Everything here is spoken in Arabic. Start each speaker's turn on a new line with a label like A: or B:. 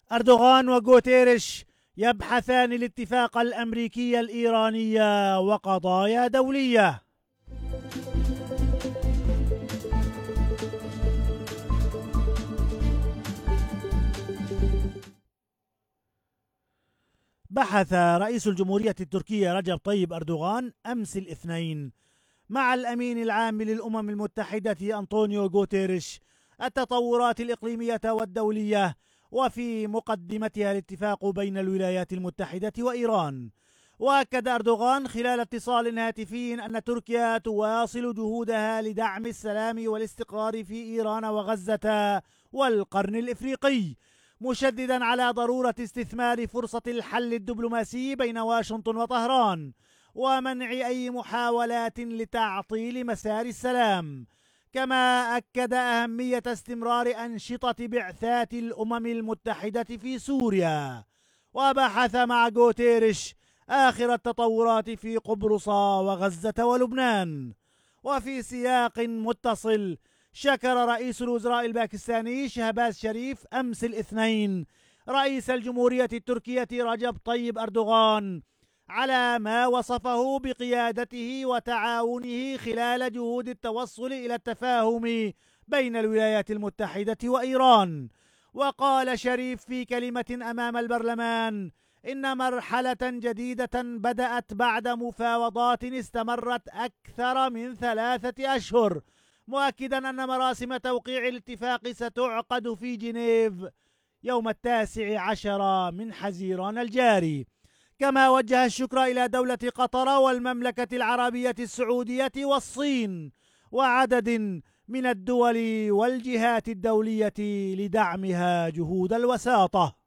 A: أردوغان وغوتيريش يبحثان الاتفاق الأمريكي الإيراني وقضايا دولية. بحث رئيس الجمهورية التركية رجب طيب أردوغان أمس الاثنين مع الأمين العام للأمم المتحدة أنطونيو غوتيريش التطورات الإقليمية والدولية، وفي مقدمتها الاتفاق بين الولايات المتحدة وإيران. وأكد أردوغان خلال اتصال هاتفي أن تركيا تواصل جهودها لدعم السلام والاستقرار في إيران وغزة والقرن الإفريقي، مشددا على ضرورة استثمار فرصة الحل الدبلوماسي بين واشنطن وطهران ومنع أي محاولات لتعطيل مسار السلام. كما أكد أهمية استمرار أنشطة بعثات الأمم المتحدة في سوريا، وبحث مع غوتيريش آخر التطورات في قبرص وغزة ولبنان. وفي سياق متصل، شكر رئيس الوزراء الباكستاني شهباز شريف أمس الاثنين رئيس الجمهورية التركية رجب طيب أردوغان على ما وصفه بقيادته وتعاونه خلال جهود التوصل إلى التفاهم بين الولايات المتحدة وإيران. وقال شريف في كلمة أمام البرلمان إن مرحلة جديدة بدأت بعد مفاوضات استمرت أكثر من 3 أشهر، مؤكدا أن مراسم توقيع الاتفاق ستعقد في جنيف يوم 19 من حزيران الجاري. كما وجه الشكر إلى دولة قطر والمملكة العربية السعودية والصين وعدد من الدول والجهات الدولية لدعمها جهود الوساطة.